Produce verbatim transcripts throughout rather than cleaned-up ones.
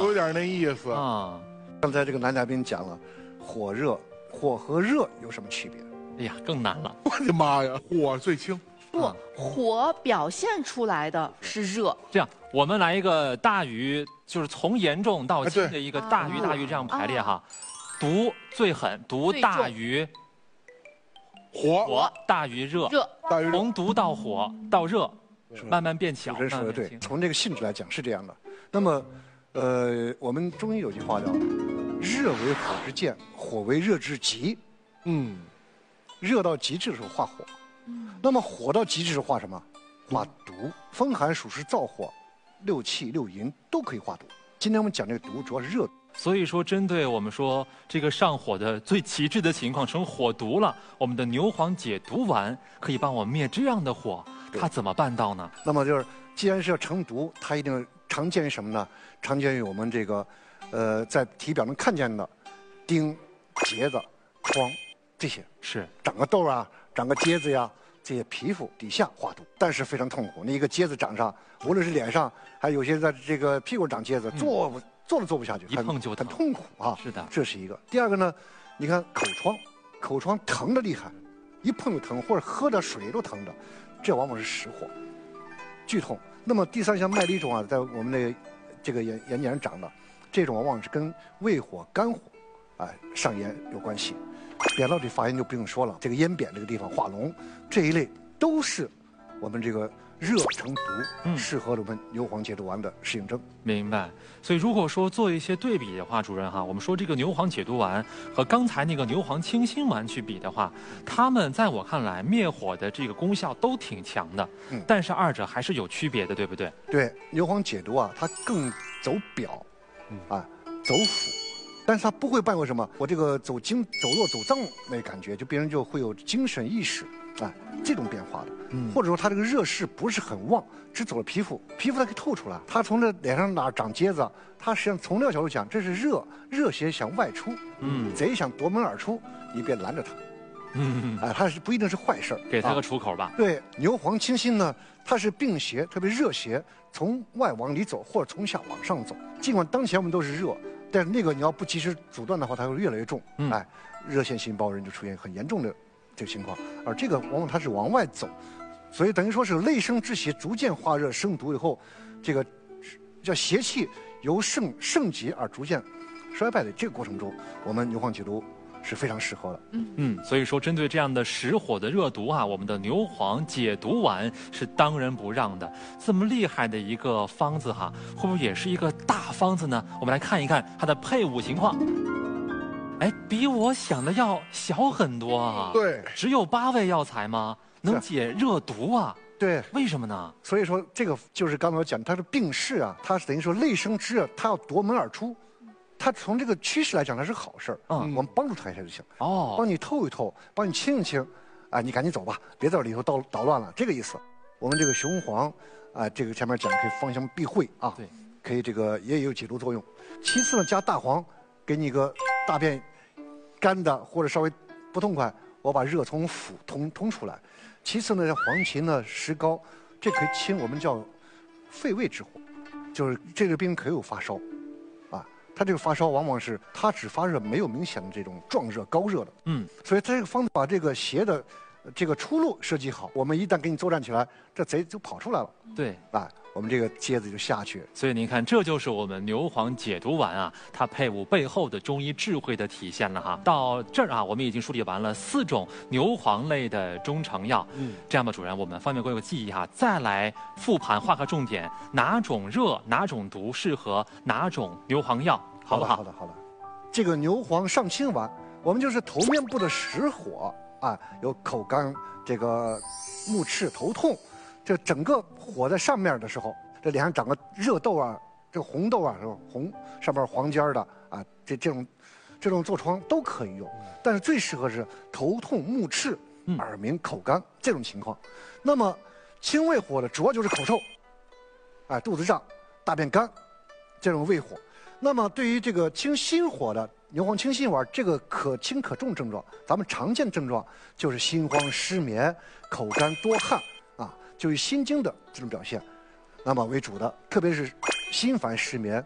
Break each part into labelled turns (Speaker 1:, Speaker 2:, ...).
Speaker 1: 有点那意思
Speaker 2: 啊。
Speaker 3: 刚才这个男嘉宾讲了，火热，火和热有什么区别？
Speaker 2: 哎呀，更难了。
Speaker 1: 我的妈呀，火最轻。
Speaker 4: 不，火表现出来的是热。
Speaker 2: 这样，我们来一个大于，就是从严重到轻的一个大于大于这样排列哈。毒最狠，毒大于
Speaker 1: 火，
Speaker 2: 火大于热，
Speaker 4: 热
Speaker 1: 大于
Speaker 2: 从毒到火到热，慢慢变小。
Speaker 3: 主持人说的对，从这个性质来讲是这样的。那么，呃，我们中医有句话叫“热为火之健，火为热之极”。
Speaker 1: 嗯，
Speaker 3: 热到极致的时候化火。那么火到极致是化什么？化毒。风寒暑湿燥火，六气六淫都可以化毒。今天我们讲这个毒，主要是热。
Speaker 2: 所以说，针对我们说这个上火的最极致的情况成火毒了，我们的牛黄解毒丸可以帮我灭这样的火，它怎么办到呢？
Speaker 3: 那么就是，既然是要成毒，它一定常见于什么呢？常见于我们这个，呃，在体表能看见的钉、结子、疮这些。
Speaker 2: 是
Speaker 3: 长个痘啊，长个疖子呀，这些皮肤底下化毒，但是非常痛苦。那一个疖子长上，无论是脸上，还有些在这个屁股长疖子，坐不、嗯、坐都坐不下去，
Speaker 2: 一碰就
Speaker 3: 很痛苦啊。
Speaker 2: 是的，
Speaker 3: 这是一个。第二个呢，你看口疮，口疮疼的厉害，一碰就疼，或者喝点水都疼的，这往往是实火，剧痛。那么第三项麦粒肿啊，在我们的这个眼眼睑上长的，这种往往是跟胃火、肝火，啊、呃、上炎有关系。扁桃体发炎就不用说了，这个咽扁这个地方化脓，这一类都是我们这个热成毒，嗯，适合我们牛黄解毒丸的适应症。
Speaker 2: 明白。所以如果说做一些对比的话，主任哈，我们说这个牛黄解毒丸和刚才那个牛黄清心丸去比的话，它们在我看来灭火的这个功效都挺强的，嗯，但是二者还是有区别的，对不对？
Speaker 3: 对，牛黄解毒啊，它更走表，嗯啊，走腑。但是它不会伴有什么，我这个走经走络走脏那感觉，就别人就会有精神意识，哎，这种变化的，嗯，或者说它这个热势不是很旺，只走了皮肤，皮肤它可以透出来，它从这脸上哪长疖子，它实际上从这个角度讲，这是热，热邪想外出，嗯，贼想夺门而出，你别拦着它，嗯，哎，它是不一定是坏事，
Speaker 2: 给它个出口吧。
Speaker 3: 啊、对，牛黄清心呢，它是病邪，特别热邪从外往里走，或者从下往上走，尽管当前我们都是热。但是那个你要不及时阻断的话，它会越来越重，嗯、哎，热性心包人就出现很严重的这个情况。而这个往往它是往外走，所以等于说是内生之邪逐渐化热生毒以后，这个叫邪气由盛盛极而逐渐衰败的这个过程中，我们牛黄解毒是非常适合的。
Speaker 2: 嗯嗯，所以说针对这样的实火的热毒啊，我们的牛黄解毒丸是当仁不让的。这么厉害的一个方子哈，会不会也是一个大方子呢？我们来看一看它的配伍情况。哎，比我想的要小很多啊。
Speaker 1: 对，
Speaker 2: 只有八味药材吗？能解热毒啊？
Speaker 3: 对，
Speaker 2: 为什么呢？
Speaker 3: 所以说这个就是刚才我讲，它的病势啊，它是等于说内生之热，它要夺门而出。它从这个趋势来讲，它是好事儿。嗯，我们帮助它一下就行。哦，帮你透一透，帮你清一清，啊，你赶紧走吧，别在里头捣捣乱了，这个意思。我们这个雄黄，啊，这个前面讲可以芳香避秽啊，对，可以这个也有解毒作用。其次呢，加大黄，给你一个大便干的或者稍微不痛快，我把热从腑通通出来。其次呢，黄芩呢、石膏，这可以清我们叫肺胃之火，就是这个病可以有发烧。它这个发烧往往是它只发热，没有明显的这种壮热高热的，嗯，所以它这个方子把这个邪的这个出路设计好，我们一旦给你作战起来，这贼就跑出来了，
Speaker 2: 对，
Speaker 3: 啊，我们这个疖子就下去。
Speaker 2: 所以您看，这就是我们牛黄解毒丸啊，它配伍背后的中医智慧的体现了哈。到这儿啊，我们已经梳理完了四种牛黄类的中成药，嗯，这样吧，主任，我们方便过个记忆哈，再来复盘画个重点，哪种热哪种毒适合哪种牛黄药。好不好？
Speaker 3: 好的，好的。这个牛黄上清丸，我们就是头面部的实火啊，有口干、这个目赤、头痛，这整个火在上面的时候，这脸上长个热痘啊，这个红痘啊，是吧？红上面黄尖的啊，这这种这种痤疮都可以用，但是最适合是头痛、目赤、耳鸣、口干这种情况。那么清胃火的主要就是口臭，哎，肚子胀、大便干这种胃火。那么对于这个清心火的牛黄清心丸，这个可轻可重症状，咱们常见症状就是心慌、失眠、口干多汗啊，就是心经的这种表现，那么为主的，特别是心烦失眠、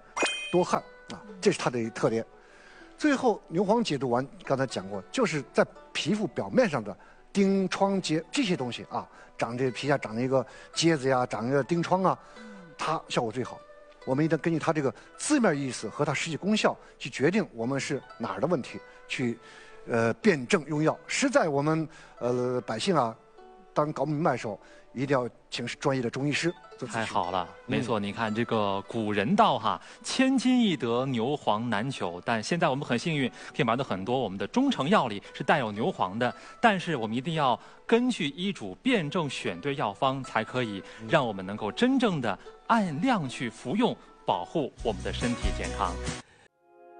Speaker 3: 多汗啊，这是它的特点。最后牛黄解毒丸刚才讲过，就是在皮肤表面上的疔疮疖这些东西啊，长这皮下长一个疖子呀，长一个疔疮啊，它效果最好。我们一定根据它这个字面意思和它实际功效去决定我们是哪儿的问题，去呃辨证用药。实在我们呃百姓啊，当搞不明白的时候，一定要请专业的中医师做咨询。
Speaker 2: 太好了，没错，嗯、你看这个古人道哈，千金易得，牛黄难求。但现在我们很幸运，可以买到很多我们的中成药里是带有牛黄的。但是我们一定要根据医嘱辩证选对药方，才可以让我们能够真正的按量去服用，保护我们的身体健康。